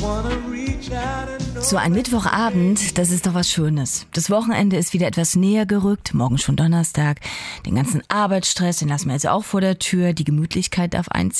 So ein Mittwochabend, das ist doch was Schönes. Das Wochenende ist wieder etwas näher gerückt, morgen schon Donnerstag. Den ganzen Arbeitsstress, den lassen wir jetzt auch vor der Tür. Die Gemütlichkeit darf einziehen.